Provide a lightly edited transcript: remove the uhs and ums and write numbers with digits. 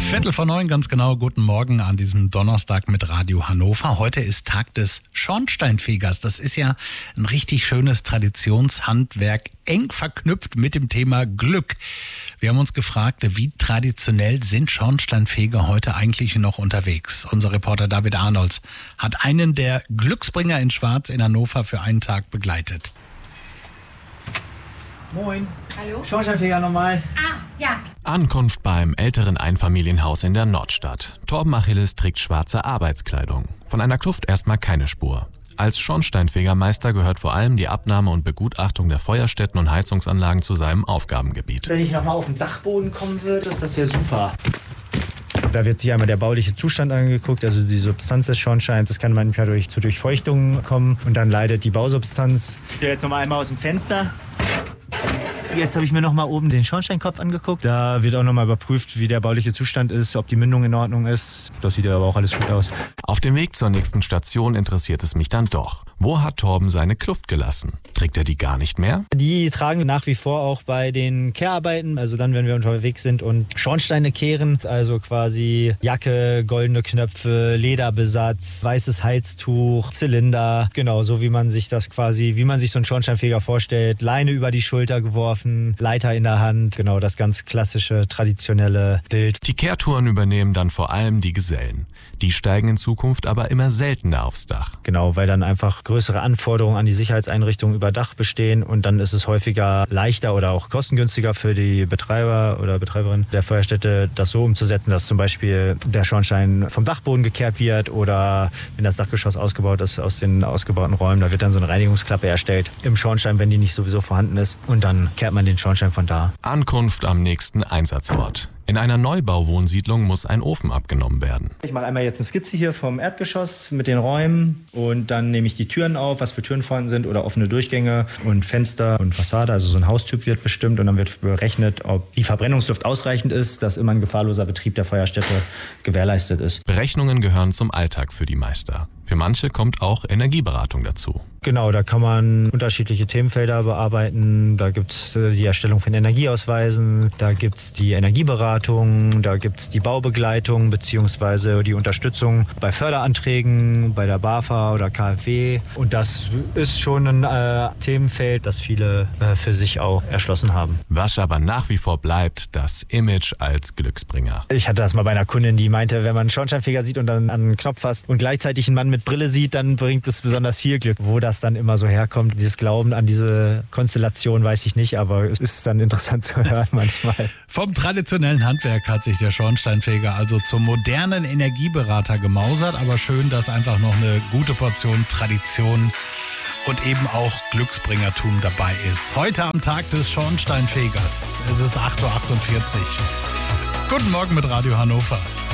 8:15 ganz genau. Guten Morgen an diesem Donnerstag mit Radio Hannover. Heute ist Tag des Schornsteinfegers. Das ist ja ein richtig schönes Traditionshandwerk, eng verknüpft mit dem Thema Glück. Wir haben uns gefragt, wie traditionell sind Schornsteinfeger heute eigentlich noch unterwegs? Unser Reporter David Arnolds hat einen der Glücksbringer in Schwarz in Hannover für einen Tag begleitet. Moin. Hallo? Schornsteinfeger nochmal. Ja. Ankunft beim älteren Einfamilienhaus in der Nordstadt. Torben Achilles trägt schwarze Arbeitskleidung. Von einer Kluft erstmal keine Spur. Als Schornsteinfegermeister gehört vor allem die Abnahme und Begutachtung der Feuerstätten und Heizungsanlagen zu seinem Aufgabengebiet. Wenn ich nochmal auf den Dachboden kommen würde, das wäre super. Da wird sich einmal der bauliche Zustand angeguckt, also die Substanz des Schornsteins. Das kann manchmal zu Durchfeuchtungen kommen und dann leidet die Bausubstanz. Jetzt nochmal einmal aus dem Fenster. Jetzt habe ich mir noch mal oben den Schornsteinkopf angeguckt. Da wird auch noch mal überprüft, wie der bauliche Zustand ist, ob die Mündung in Ordnung ist. Das sieht aber auch alles gut aus. Auf dem Weg zur nächsten Station interessiert es mich dann doch. Wo hat Torben seine Kluft gelassen? Trägt er die gar nicht mehr? Die tragen nach wie vor auch bei den Kehrarbeiten, also dann, wenn wir unterwegs sind und Schornsteine kehren, also quasi Jacke, goldene Knöpfe, Lederbesatz, weißes Halstuch, Zylinder, genau, so wie man sich das quasi, wie man sich so einen Schornsteinfeger vorstellt, Leine über die Schulter geworfen, Leiter in der Hand, genau, das ganz klassische, traditionelle Bild. Die Kehrtouren übernehmen dann vor allem die Gesellen. Die steigen in Zukunft aber immer seltener aufs Dach. Genau, weil dann einfach größere Anforderungen an die Sicherheitseinrichtungen über Dach bestehen und dann ist es häufiger leichter oder auch kostengünstiger für die Betreiber oder Betreiberin der Feuerstätte, das so umzusetzen, dass zum Beispiel der Schornstein vom Dachboden gekehrt wird oder wenn das Dachgeschoss ausgebaut ist aus den ausgebauten Räumen, da wird dann so eine Reinigungsklappe erstellt im Schornstein, wenn die nicht sowieso vorhanden ist und dann kehrt man den Schornstein von da. Ankunft am nächsten Einsatzort. In einer Neubauwohnsiedlung muss ein Ofen abgenommen werden. Ich mache einmal jetzt eine Skizze hier vom Erdgeschoss mit den Räumen und dann nehme ich die Türen auf, was für Türen vorhanden sind oder offene Durchgänge und Fenster und Fassade. Also so ein Haustyp wird bestimmt und dann wird berechnet, ob die Verbrennungsluft ausreichend ist, dass immer ein gefahrloser Betrieb der Feuerstätte gewährleistet ist. Berechnungen gehören zum Alltag für die Meister. Für manche kommt auch Energieberatung dazu. Genau, da kann man unterschiedliche Themenfelder bearbeiten. Da gibt es die Erstellung von Energieausweisen, da gibt es die Energieberatung, da gibt es die Baubegleitung bzw. die Unterstützung bei Förderanträgen, bei der BAFA oder KfW. Und das ist schon ein Themenfeld, das viele für sich auch erschlossen haben. Was aber nach wie vor bleibt, das Image als Glücksbringer. Ich hatte das mal bei einer Kundin, die meinte, wenn man einen Schornsteinfeger sieht und dann an den Knopf fasst und gleichzeitig einen Mann mit Brille sieht, dann bringt es besonders viel Glück. Wo das dann immer so herkommt, dieses Glauben an diese Konstellation, weiß ich nicht, aber es ist dann interessant zu hören manchmal. Vom traditionellen Handwerk hat sich der Schornsteinfeger also zum modernen Energieberater gemausert, aber schön, dass einfach noch eine gute Portion Tradition und eben auch Glücksbringertum dabei ist. Heute am Tag des Schornsteinfegers. Es ist 8:48 Uhr. Guten Morgen mit Radio Hannover.